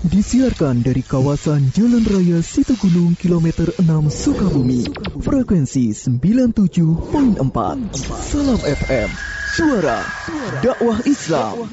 Disiarkan dari kawasan Jalan Raya Situgunung kilometer 6 Sukabumi. Frekuensi 97.4. Salam FM, suara dakwah Islam.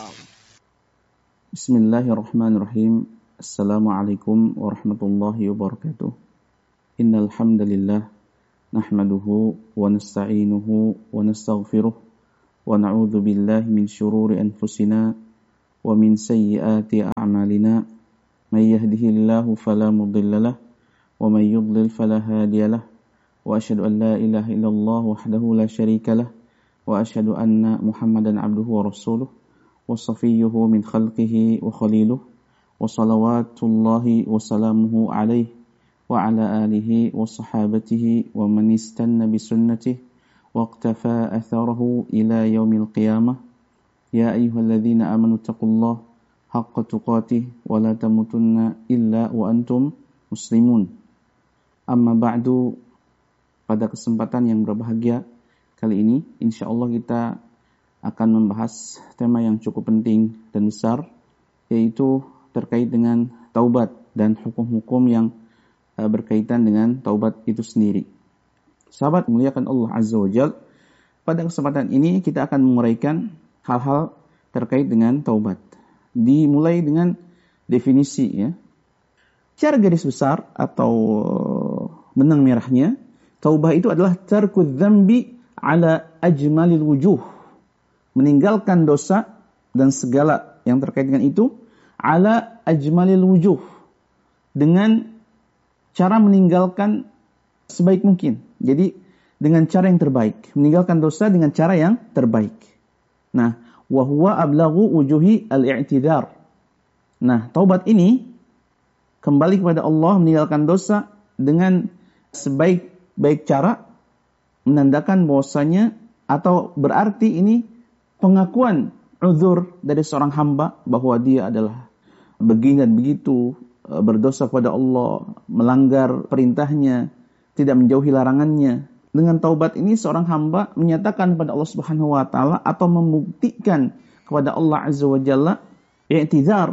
Bismillahirrahmanirrahim. Assalamualaikum warahmatullahi wabarakatuh. Innal hamdalillah nahmaduhu wa nasta'inuhu wa nastaghfiruh wa na'udzu billahi min syururi anfusina wa min sayyiati a'malina may yahdihillahu fala mudhillalah wa may yudlil fala hadiyalah wa asyhadu an la ilaha illallah wahdahu la syarikalah wa asyhadu anna Muhammadan abduhu wa rasuluh wa safiyyuhu min khalqihi wa khaliluh wa salawatullahi wa salamuhu alaihi wa ala alihi wa sahabatihi wa man istanna bi sunnatihi wa iqtafa atharahu ila yaumil qiyamah. Ya ayyuhalladzina amanu taqullaha haqqa tuqatih wa la tamutunna illa wa antum muslimun. Amma ba'du, pada kesempatan yang berbahagia kali ini insyaallah kita akan membahas tema yang cukup penting dan besar, yaitu terkait dengan taubat dan hukum-hukum yang berkaitan dengan taubat itu sendiri. Sahabat muliakan Allah Azza wa Jalla, pada kesempatan ini kita akan menguraikan hal-hal terkait dengan taubat. Dimulai dengan definisi, ya. Secara garis besar atau benang merahnya, taubah itu adalah tarkudz dzambi ala ajmalil wujuh. Meninggalkan dosa dan segala yang terkait dengan itu ala ajmalil wujuh. Dengan cara meninggalkan sebaik mungkin. Jadi dengan cara yang terbaik. Meninggalkan dosa dengan cara yang terbaik. Nah, wa huwa ablaghu wujuhi al-i'tidhar. Nah, taubat ini kembali kepada Allah, meninggalkan dosa dengan sebaik-baik cara, menandakan bahwasanya atau berarti ini pengakuan uzur dari seorang hamba bahwa dia adalah begini dan begitu, berdosa kepada Allah, melanggar perintahnya, tidak menjauhi larangannya. Dengan taubat ini seorang hamba menyatakan kepada Allah Subhanahu wa taala atau membuktikan kepada Allah Azza wa Jalla i'tizar,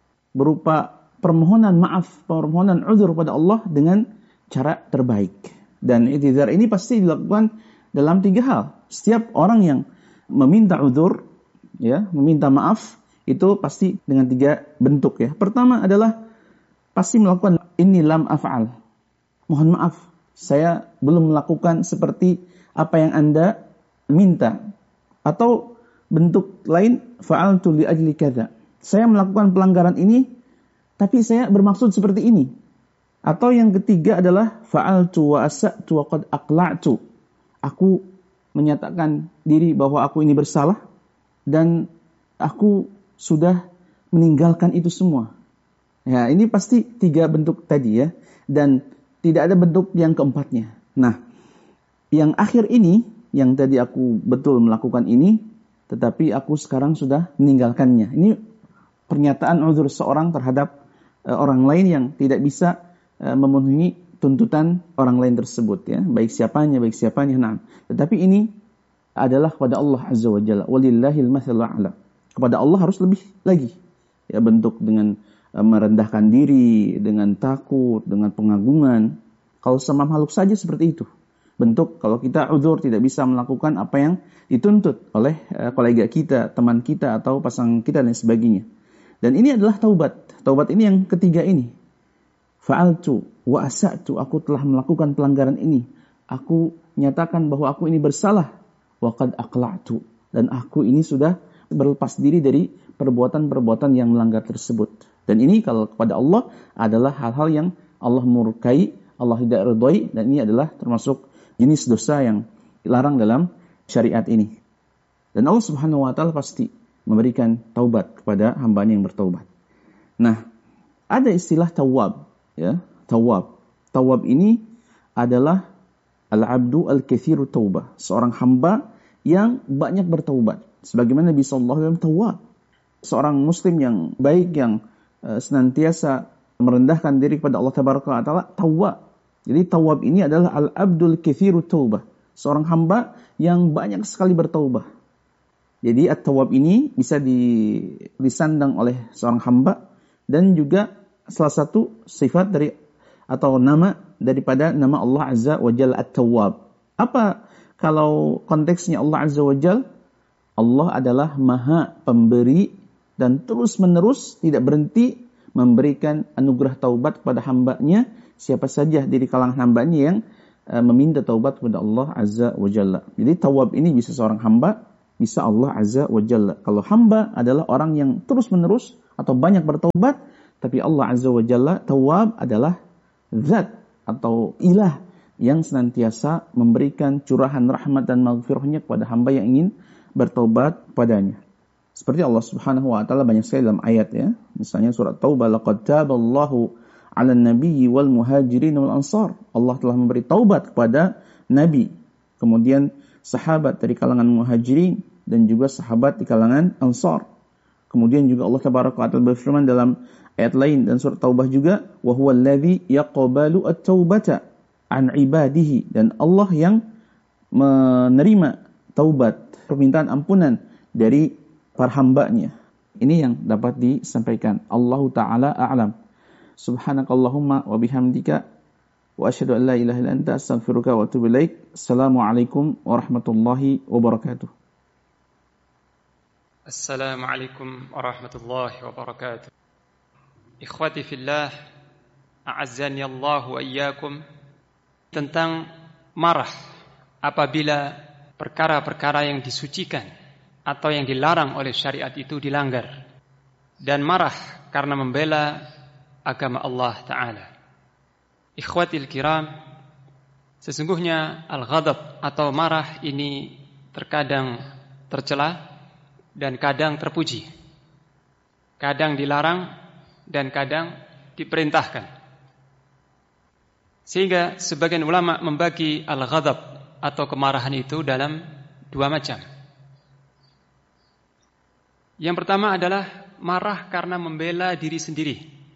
berupa permohonan maaf, permohonan uzur kepada Allah dengan cara terbaik. Dan i'tizar ini pasti dilakukan dalam 3 hal. Setiap orang yang meminta uzur, ya, meminta maaf, itu pasti dengan 3 bentuk, ya. Pertama adalah pasti melakukan inni lam af'al. Mohon maaf, saya belum melakukan seperti apa yang Anda minta. Atau bentuk lain, fa'altu li ajli kadza. Saya melakukan pelanggaran ini, tapi saya bermaksud seperti ini. Atau yang ketiga adalah fa'altu wa asa'tu wa qad aqla'tu. Aku menyatakan diri bahwa aku ini bersalah dan aku sudah meninggalkan itu semua. Ya, ini pasti 3 bentuk tadi, ya. Dan tidak ada bentuk yang keempatnya. Nah, yang akhir ini, yang tadi aku betul melakukan ini, tetapi aku sekarang sudah meninggalkannya. Ini pernyataan uzur seorang terhadap orang lain yang tidak bisa memenuhi tuntutan orang lain tersebut, ya. Baik siapanya. Nah, tetapi ini adalah kepada Allah Azza wa Jalla. Walillahil matsalul a'la. Kepada Allah harus lebih lagi. Ya, bentuk dengan merendahkan diri, dengan takut, dengan pengagungan. Kalau sama makhluk saja seperti itu. Bentuk kalau kita uzur tidak bisa melakukan apa yang dituntut oleh kolega kita, teman kita, atau pasangan kita dan sebagainya. Dan ini adalah taubat. Taubat ini yang ketiga ini. Fa'altu wa asa'tu, aku telah melakukan pelanggaran ini. Aku nyatakan bahwa aku ini bersalah. Wa qad aqla'tu, dan aku ini sudah berlepas diri dari perbuatan-perbuatan yang melanggar tersebut. Dan ini kalau kepada Allah adalah hal-hal yang Allah murkai, Allah tidak ridhoi, dan ini adalah termasuk jenis dosa yang dilarang dalam syariat ini. Dan Allah Subhanahu wa taala pasti memberikan taubat kepada hambanya yang bertaubat. Nah, ada istilah tawwab, ya. Tawwab ini adalah al-abdu al-kathiru taubah, seorang hamba yang banyak bertaubat. Sebagaimana Nabi sallallahu alaihi wasallam tawwab, seorang muslim yang baik, yang senantiasa merendahkan diri kepada Allah Tabaraka wa Ta'ala, tawwab. Jadi tawwab ini adalah al-abdul kathiru taubah, seorang hamba yang banyak sekali bertaubah. Jadi at-tawwab ini bisa disandang oleh seorang hamba dan juga salah satu sifat dari atau nama daripada nama Allah Azza wa Jalla At-Tawwab. Apa kalau konteksnya Allah Azza wa Jalla? Allah adalah Maha Pemberi dan terus-menerus tidak berhenti memberikan anugerah taubat kepada hambanya, siapa saja dari kalangan hambanya yang meminta taubat kepada Allah Azza wa Jalla. Jadi tawab ini bisa seorang hamba, bisa Allah Azza wa Jalla. Kalau hamba adalah orang yang terus-menerus atau banyak bertaubat, tapi Allah Azza wa Jalla tawab adalah zat atau ilah yang senantiasa memberikan curahan rahmat dan maghfirahnya kepada hamba yang ingin bertaubat padanya. Seperti Allah Subhanahu wa taala banyak sekali dalam ayat ya. Misalnya surat Taubah, laqad taballahu 'alan nabiyyi wal muhajirin wal ansar. Allah telah memberi taubat kepada nabi, kemudian sahabat dari kalangan muhajirin dan juga sahabat di kalangan ansar. Kemudian juga Allah Tabaraka wa taala berfirman dalam ayat lain dan surat Taubah juga, wa huwal ladzi yaqbalu at-taubata an ibadihi, dan Allah yang menerima taubat, permintaan ampunan dari para hambanya. Ini yang dapat disampaikan. Allah Ta'ala a'lam. Subhanakallahumma wa bihamdika wa asyhadu an la ilaha illa anta astaghfiruka wa atubu ilaik. Assalamualaikum warahmatullahi wabarakatuh. Assalamualaikum warahmatullahi wabarakatuh. Ikhwati fillah, a'azzani Allah wa iyyakum, tentang marah apabila perkara-perkara yang disucikan atau yang dilarang oleh syariat itu dilanggar, dan marah karena membela agama Allah Ta'ala. Ikhwatil kiram, sesungguhnya al-ghadab atau marah ini terkadang tercela dan kadang terpuji, kadang dilarang dan kadang diperintahkan. Sehingga sebagian ulama membagi al-ghadab atau kemarahan itu dalam dua macam. Yang pertama adalah marah karena membela diri sendiri,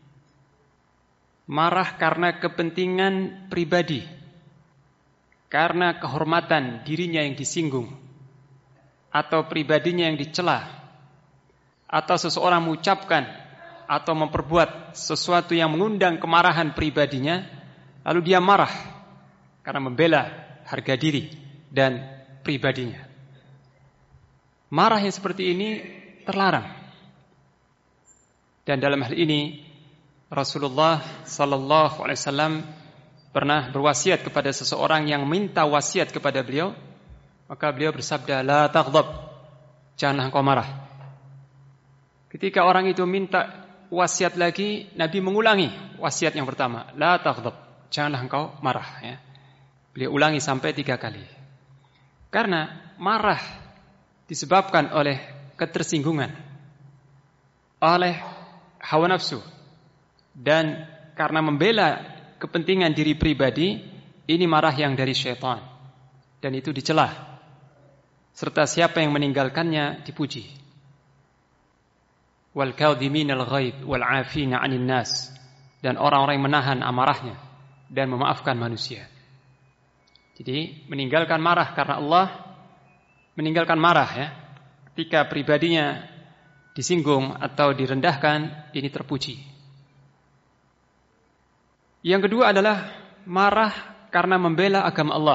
marah karena kepentingan pribadi, karena kehormatan dirinya yang disinggung atau pribadinya yang dicela, atau seseorang mengucapkan atau memperbuat sesuatu yang mengundang kemarahan pribadinya, lalu dia marah karena membela harga diri dan pribadinya. Marah yang seperti ini terlarang. Dan dalam hal ini Rasulullah sallallahu alaihi wasallam pernah berwasiat kepada seseorang yang minta wasiat kepada beliau, maka beliau bersabda, la taghdab, janganlah engkau marah. Ketika orang itu minta wasiat lagi, Nabi mengulangi wasiat yang pertama, la taghdab, janganlah engkau marah ya. Beliau ulangi sampai 3 kali. Karena marah disebabkan oleh ketersinggungan, oleh hawa nafsu, dan karena membela kepentingan diri pribadi, ini marah yang dari syaitan, dan itu dicela. Serta siapa yang meninggalkannya dipuji. Wal kadhiminal ghaidh wal 'afina 'anil nas, dan orang-orang yang menahan amarahnya dan memaafkan manusia. Jadi meninggalkan marah karena Allah, meninggalkan marah ya ketika pribadinya disinggung atau direndahkan, ini terpuji. Yang kedua adalah marah karena membela agama Allah.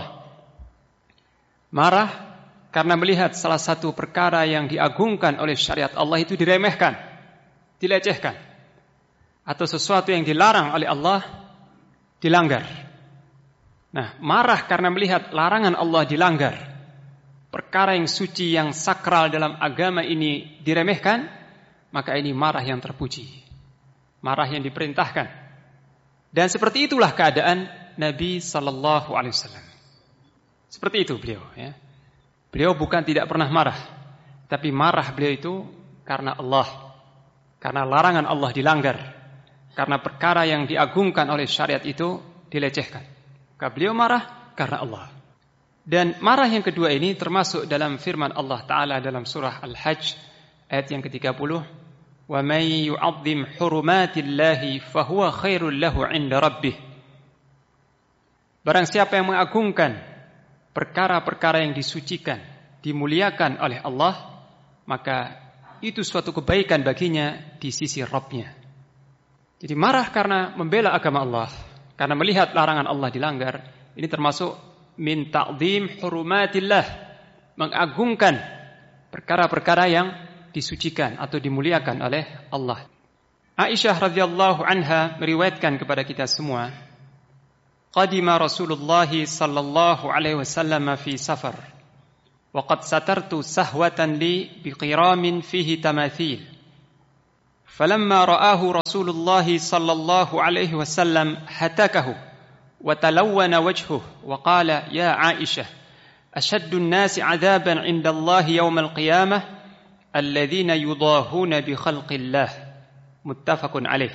Marah karena melihat salah satu perkara yang diagungkan oleh syariat Allah itu diremehkan, dilecehkan, atau sesuatu yang dilarang oleh Allah dilanggar. Nah, marah karena melihat larangan Allah dilanggar, perkara yang suci, yang sakral dalam agama ini diremehkan, maka ini marah yang terpuji, marah yang diperintahkan. Dan seperti itulah keadaan Nabi sallallahu alaihi wasallam. Seperti itu beliau ya. Beliau bukan tidak pernah marah, tapi marah beliau itu karena Allah, karena larangan Allah dilanggar, karena perkara yang diagungkan oleh syariat itu dilecehkan. Maka beliau marah karena Allah. Dan marah yang kedua ini termasuk dalam firman Allah Ta'ala dalam surah Al-Hajj ayat yang ke-30, wa may yu'azzim hurumatillahi fahuwa khairul lahu 'inda rabbih. Barang siapa yang mengagungkan perkara-perkara yang disucikan, dimuliakan oleh Allah, maka itu suatu kebaikan baginya di sisi Rabb-nya. Jadi marah karena membela agama Allah, karena melihat larangan Allah dilanggar, ini termasuk min ta'zim hurumatillah, mengagungkan perkara-perkara yang disucikan atau dimuliakan oleh Allah. Aisyah radhiyallahu anha meriwayatkan kepada kita semua, qadima Rasulullah sallallahu alaihi wasallam fi safar wa qad satartu sahwatan li biqiramin fihi tamathil. Falamma ra'ahu Rasulullah sallallahu alaihi wasallam hatakahu wa talawwana wajhuhu wa qala ya Aisyah ashaddu an-nasi 'adaban 'inda Allah yawm al-qiyamah alladhina yudahuna bi khalqillah. Muttafaqun alaih.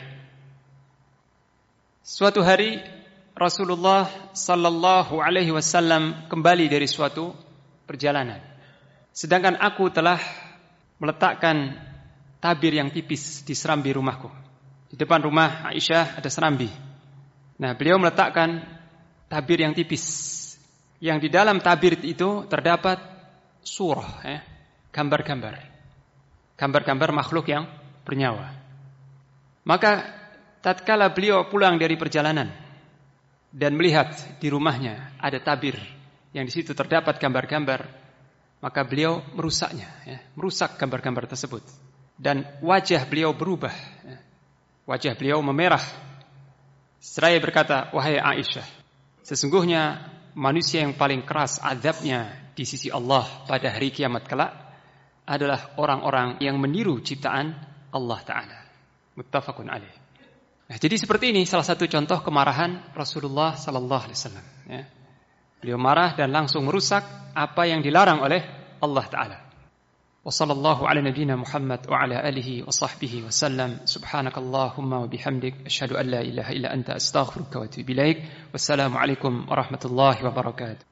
Suatu hari Rasulullah sallallahu alaihi wasallam kembali dari suatu perjalanan. Sedangkan aku telah meletakkan tabir yang tipis di serambi rumahku. Di depan rumah Aisyah ada serambi. Nah, beliau meletakkan tabir yang tipis. Yang di dalam tabir itu terdapat surah, gambar-gambar. Gambar-gambar makhluk yang bernyawa. Maka tatkala beliau pulang dari perjalanan dan melihat di rumahnya ada tabir yang di situ terdapat gambar-gambar, maka beliau merusaknya, merusak gambar-gambar tersebut. Dan wajah beliau berubah, wajah beliau memerah. Seraya berkata, wahai Aisyah, sesungguhnya manusia yang paling keras azabnya di sisi Allah pada hari kiamat kelak adalah orang-orang yang meniru ciptaan Allah Ta'ala. Muttafaqun alaih. Nah, jadi seperti ini salah satu contoh kemarahan Rasulullah sallallahu alaihi wasallam. Beliau marah dan langsung merusak apa yang dilarang oleh Allah Ta'ala. Wa sallallahu ala nabiyyina Muhammad wa ala alihi wa sahbihi wa sallam. Subhanakallahumma wa bihamdik asyhadu an la ilaha illa anta astaghfiruka wa atubu ilaik. Wassalamu alaikum warahmatullahi wabarakatuh.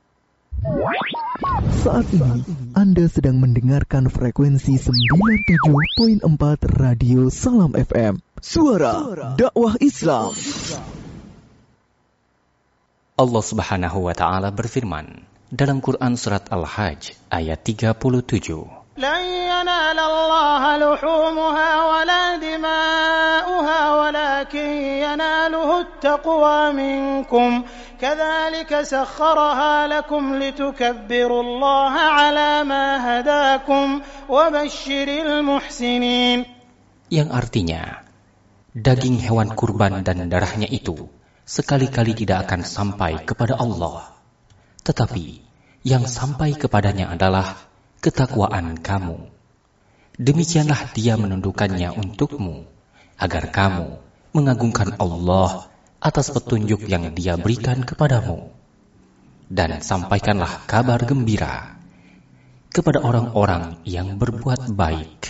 Saat ini Anda sedang mendengarkan frekuensi 97.4 Radio Salam FM. Suara dakwah Islam. Allah Subhanahu wa taala berfirman dalam Quran surat Al-Hajj ayat 37. لن ينال الله لحومها ولا دماؤها ولكن يناله التقوى منكم كذلك سخرها لكم لتكبروا الله على ما هداكم وبشر المحسنين. Yang artinya, daging hewan kurban dan darahnya itu sekali-kali tidak akan sampai kepada Allah, tetapi yang sampai kepadanya adalah ketakwaan kamu. Demikianlah Dia menundukkannya untukmu, agar kamu mengagungkan Allah atas petunjuk yang Dia berikan kepadamu. Dan sampaikanlah kabar gembira kepada orang-orang yang berbuat baik.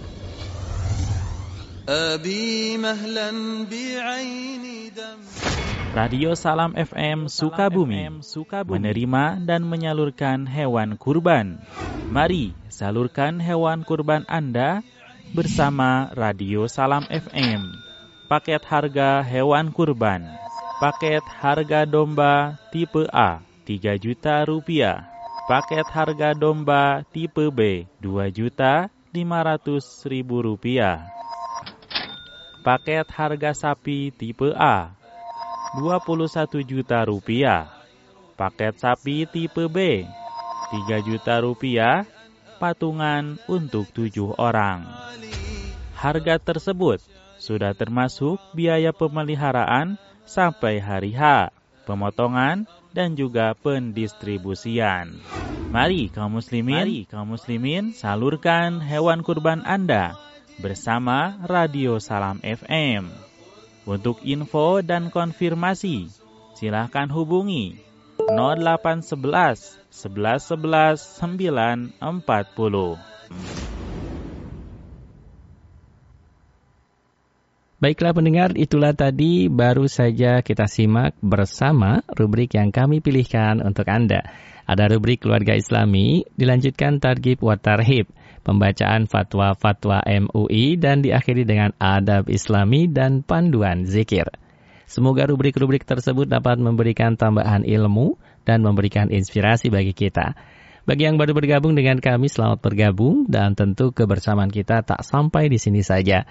Radio Salam FM Sukabumi menerima dan menyalurkan hewan kurban. Mari salurkan hewan kurban Anda bersama Radio Salam FM. Paket harga hewan kurban. Paket harga domba tipe A 3 juta rupiah. Paket harga domba tipe B 2.500.000 rupiah. Paket harga sapi tipe A 21 juta rupiah. Paket sapi tipe B 3 juta rupiah, patungan untuk 7 orang. Harga tersebut sudah termasuk biaya pemeliharaan sampai hari H, pemotongan dan juga pendistribusian. Mari kaum muslimin salurkan hewan kurban Anda bersama Radio Salam FM. Untuk info dan konfirmasi, silakan hubungi 0811 11 11 940. Baiklah pendengar, itulah tadi baru saja kita simak bersama rubrik yang kami pilihkan untuk Anda. Ada rubrik Keluarga Islami, dilanjutkan Targhib wa Tarhib, pembacaan fatwa-fatwa MUI, dan diakhiri dengan adab Islami dan panduan zikir. Semoga rubrik-rubrik tersebut dapat memberikan tambahan ilmu dan memberikan inspirasi bagi kita. Bagi yang baru bergabung dengan kami, selamat bergabung, dan tentu kebersamaan kita tak sampai di sini saja.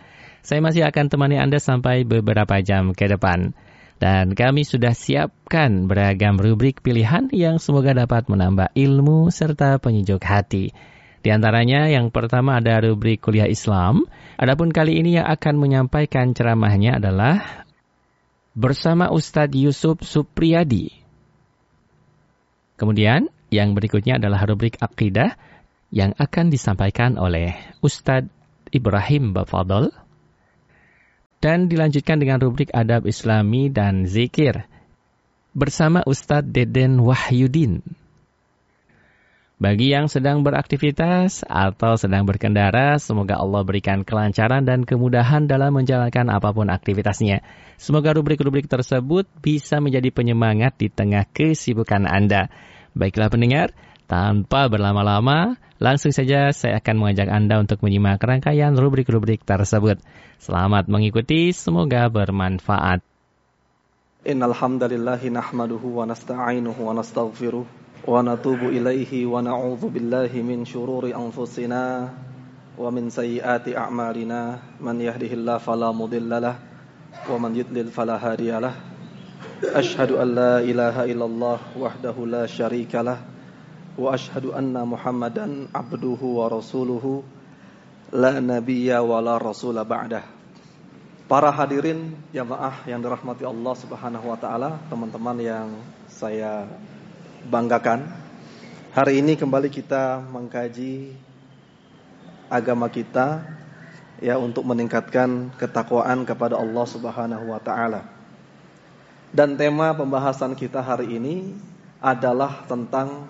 Saya masih akan temani Anda sampai beberapa jam ke depan. Dan kami sudah siapkan beragam rubrik pilihan yang semoga dapat menambah ilmu serta penyejuk hati. Di antaranya yang pertama ada rubrik Kuliah Islam. Adapun kali ini yang akan menyampaikan ceramahnya adalah bersama Ustadz Yusuf Supriyadi. Kemudian yang berikutnya adalah rubrik Akidah yang akan disampaikan oleh Ustadz Ibrahim Bafadol. Dan dilanjutkan dengan rubrik Adab Islami dan Zikir bersama Ustadz Deden Wahyudin. Bagi yang sedang beraktivitas atau sedang berkendara, semoga Allah berikan kelancaran dan kemudahan dalam menjalankan apapun aktivitasnya. Semoga rubrik-rubrik tersebut bisa menjadi penyemangat di tengah kesibukan Anda. Baiklah pendengar, tanpa berlama-lama, langsung saja saya akan mengajak Anda untuk menyimak rangkaian rubrik-rubrik tersebut. Selamat mengikuti, semoga bermanfaat. Innal hamdalillahi nahmaduhu wa nasta'inuhu wa nastaghfiruh wa natubu ilaihi wa na'udzu billahi min syururi anfusina wa min sayyiati a'malina man yahdihillahu fala mudhillalah wa man yudlil fala hadiyalah. Asyhadu an la ilaha illallah wahdahu la syarikalah wa asyhadu anna Muhammadan abduhu wa rasuluhu la nabiyya wa la rasula ba'dah. Para hadirin jamaah yang dirahmati Allah Subhanahu wa taala, teman-teman yang saya banggakan, hari ini kembali kita mengkaji agama kita ya, untuk meningkatkan ketakwaan kepada Allah Subhanahu wa taala. Dan tema pembahasan kita hari ini adalah tentang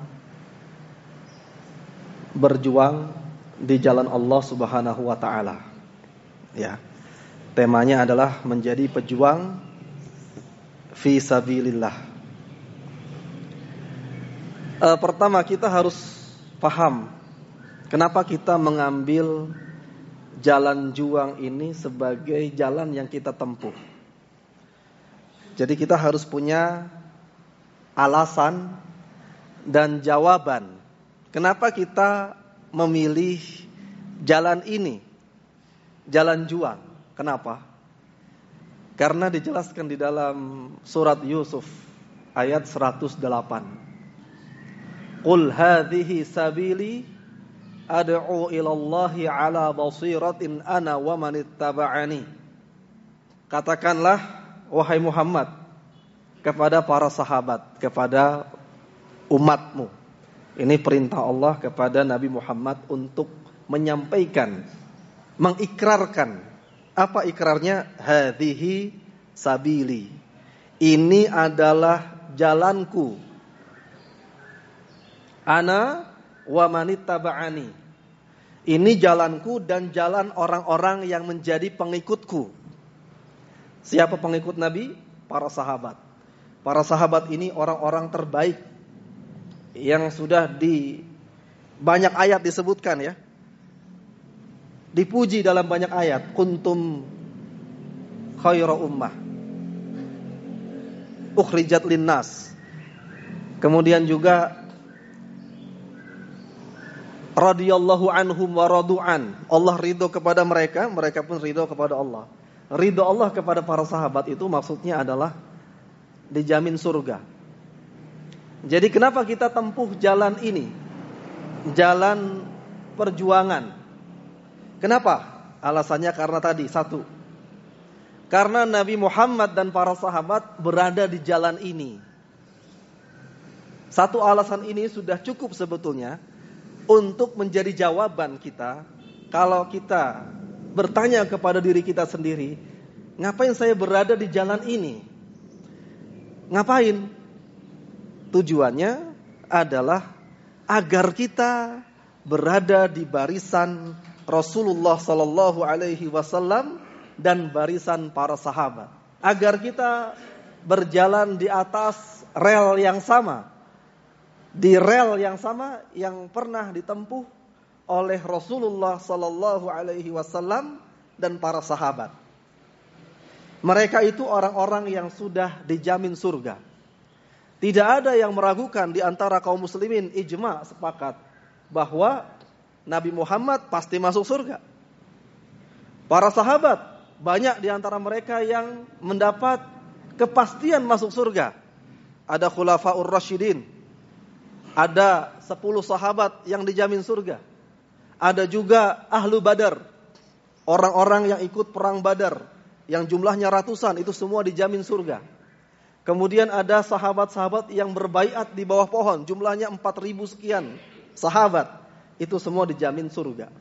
berjuang di jalan Allah Subhanahu wa taala. Ya. Temanya adalah menjadi pejuang fi sabilillah. Pertama kita harus paham kenapa kita mengambil jalan juang ini sebagai jalan yang kita tempuh. Jadi kita harus punya alasan dan jawaban kenapa kita memilih jalan ini, jalan juang. Kenapa? Karena dijelaskan di dalam surat Yusuf ayat 108. Qul hadhihi sabili ad'u ilallahi ala basiratin ana wa manittaba'ani. Katakanlah wahai Muhammad kepada para sahabat, kepada umatmu. Ini perintah Allah kepada Nabi Muhammad untuk menyampaikan, mengikrarkan. Apa ikrarnya? Hadhihi sabili. Ini adalah jalanku. Ana wa manittaba'ani. Ini jalanku dan jalan orang-orang yang menjadi pengikutku. Siapa pengikut Nabi? Para sahabat. Para sahabat ini orang-orang terbaik yang sudah di banyak ayat disebutkan ya. Dipuji dalam banyak ayat. Kuntum khayra ummah ukhrijat linnas. Kemudian juga radhiyallahu anhum wa radu'an. Allah ridho kepada mereka, mereka pun ridho kepada Allah. Ridho Allah kepada para sahabat itu maksudnya adalah dijamin surga. Jadi kenapa kita tempuh jalan ini? Jalan perjuangan. Kenapa? Alasannya karena tadi, satu, karena Nabi Muhammad dan para sahabat berada di jalan ini. Satu alasan ini sudah cukup sebetulnya untuk menjadi jawaban kita kalau kita bertanya kepada diri kita sendiri, ngapain saya berada di jalan ini? Ngapain? Tujuannya adalah agar kita berada di barisan Rasulullah sallallahu alaihi wasallam dan barisan para sahabat. Agar kita berjalan di atas rel yang sama. Di rel yang sama yang pernah ditempuh oleh Rasulullah sallallahu alaihi wasallam dan para sahabat. Mereka itu orang-orang yang sudah dijamin surga. Tidak ada yang meragukan di antara kaum muslimin, ijma, sepakat bahwa Nabi Muhammad pasti masuk surga. Para sahabat banyak di antara mereka yang mendapat kepastian masuk surga. Ada khulafaur rasyidin, ada 10 sahabat yang dijamin surga. Ada juga ahlu Badar, orang-orang yang ikut perang Badar, yang jumlahnya ratusan, itu semua dijamin surga. Kemudian ada sahabat-sahabat yang berbaiat di bawah pohon, jumlahnya 4.000 sekian sahabat, itu semua dijamin surga.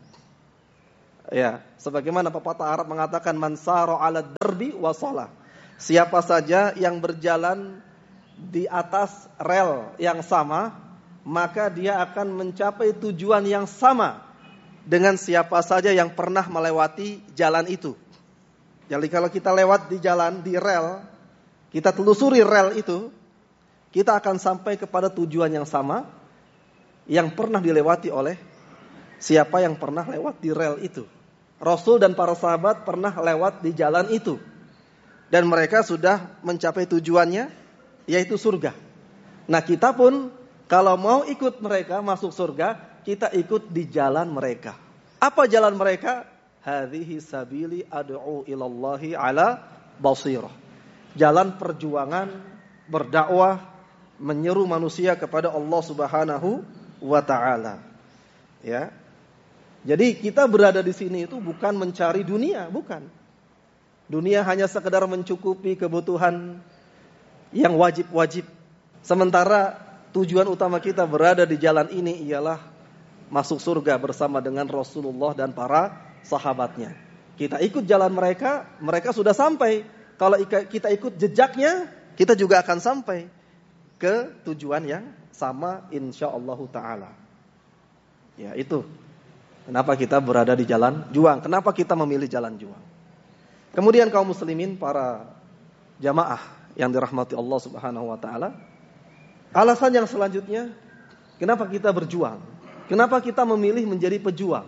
Ya, sebagaimana pepatah Arab mengatakan man sara 'ala darbi wa shalah. Siapa saja yang berjalan di atas rel yang sama, maka dia akan mencapai tujuan yang sama dengan siapa saja yang pernah melewati jalan itu. Jadi kalau kita lewat di jalan, di rel, kita telusuri rel itu, kita akan sampai kepada tujuan yang sama yang pernah dilewati oleh siapa yang pernah lewat di rel itu. Rasul dan para sahabat pernah lewat di jalan itu. Dan mereka sudah mencapai tujuannya, yaitu surga. Nah, kita pun kalau mau ikut mereka masuk surga, kita ikut di jalan mereka. Apa jalan mereka? Hadhihi sabili ad'u ilallahi ala basirah. Jalan perjuangan, berdakwah, menyeru manusia kepada Allah Subhanahu wa taala. Ya. Jadi kita berada di sini itu bukan mencari dunia, bukan. Dunia hanya sekedar mencukupi kebutuhan yang wajib-wajib. Sementara tujuan utama kita berada di jalan ini ialah masuk surga bersama dengan Rasulullah dan para sahabatnya. Kita ikut jalan mereka, mereka sudah sampai. Kalau kita ikut jejaknya, kita juga akan sampai ke tujuan yang sama insyaallah ta'ala. Ya, itu. Kenapa kita berada di jalan juang? Kenapa kita memilih jalan juang? Kemudian kaum muslimin, para jamaah yang dirahmati Allah Subhanahu wa taala, alasan yang selanjutnya, kenapa kita berjuang? Kenapa kita memilih menjadi pejuang?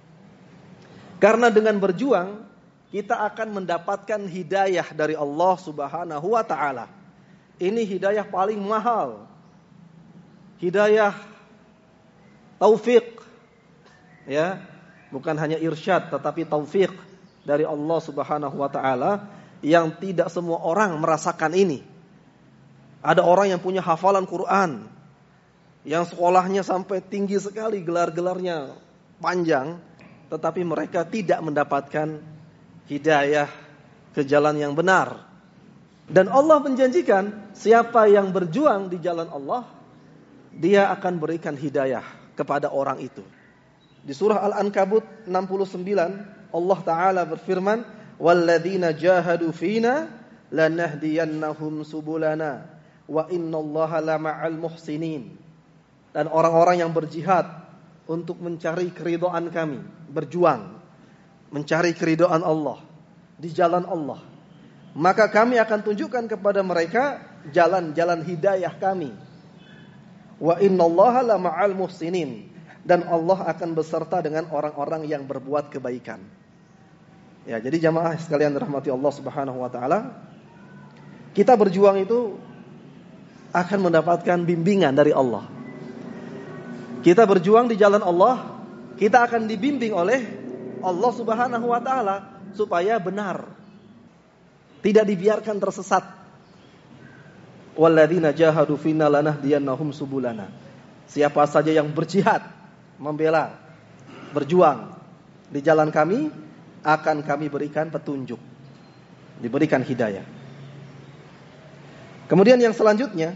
Karena dengan berjuang, kita akan mendapatkan hidayah dari Allah Subhanahu wa taala. Ini hidayah paling mahal. Hidayah taufik. Ya, bukan hanya irsyad tetapi taufik dari Allah Subhanahu wa taala yang tidak semua orang merasakan ini. Ada orang yang punya hafalan Quran, yang sekolahnya sampai tinggi sekali, gelar-gelarnya panjang, tetapi mereka tidak mendapatkan hidayah ke jalan yang benar. Dan Allah menjanjikan siapa yang berjuang di jalan Allah, dia akan berikan hidayah kepada orang itu. Di surah Al-Ankabut 69 Allah Ta'ala berfirman, وَالَّذِينَ جَاهَدُوا فِينَا لَنَهْدِيَنَّهُمْ سُبُلَنَا وَإِنَّ اللَّهَ لَمَعَ الْمُحْسِنِينَ. Dan orang-orang yang berjihad untuk mencari keridhaan kami, berjuang mencari keridhaan Allah di jalan Allah, maka kami akan tunjukkan kepada mereka jalan-jalan hidayah kami. وَإِنَّ اللَّهَ لَمَعَ الْمُحْسِنِينَ. Dan Allah akan beserta dengan orang-orang yang berbuat kebaikan. Ya, jadi jamaah sekalian dirahmati Allah Subhanahu wa taala, kita berjuang itu akan mendapatkan bimbingan dari Allah. Kita berjuang di jalan Allah, kita akan dibimbing oleh Allah Subhanahu wa taala supaya benar. Tidak dibiarkan tersesat. Walladzina jahadu fina lanahdiyannahum subulana. Siapa saja yang berjihad, membela, berjuang di jalan kami, akan kami berikan petunjuk, diberikan hidayah. Kemudian yang selanjutnya,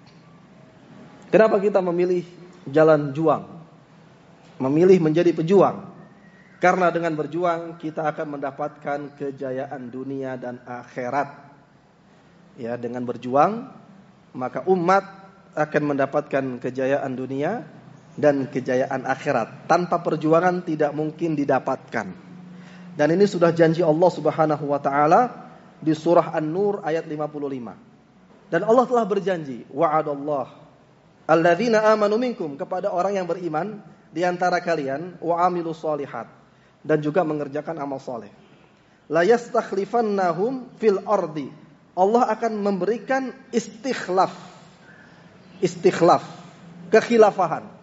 kenapa kita memilih jalan juang, memilih menjadi pejuang? Karena dengan berjuang kita akan mendapatkan kejayaan dunia dan akhirat. Ya, dengan berjuang maka umat akan mendapatkan kejayaan dunia dan kejayaan akhirat. Tanpa perjuangan tidak mungkin didapatkan. Dan ini sudah janji Allah Subhanahu wa taala di surah An-Nur ayat 55. Dan Allah telah berjanji, wa'adallah alladzina amanu minkum, kepada orang yang beriman di antara kalian, wa amilus solihat, dan juga mengerjakan amal soleh. La yastakhlifannahum fil ardi. Allah akan memberikan istikhlaf, kekhilafahan.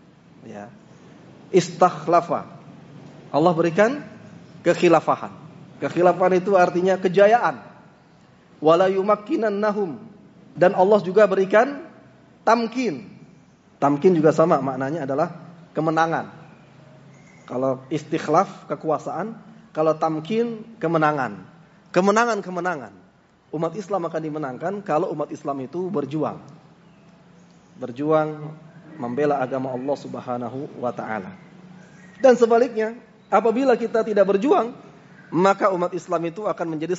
Ya. Istakhlafa. Allah berikan kekhilafahan. Kekhilafan itu artinya kejayaan. Wala yumakkinannahum, dan Allah juga berikan tamkin. Tamkin juga sama maknanya adalah kemenangan. Kalau istikhlaf kekuasaan, kalau tamkin kemenangan. Kemenangan. Umat Islam akan dimenangkan kalau umat Islam itu berjuang. Berjuang membela agama Allah Subhanahu wa taala. Dan sebaliknya, apabila kita tidak berjuang, maka umat Islam itu akan menjadi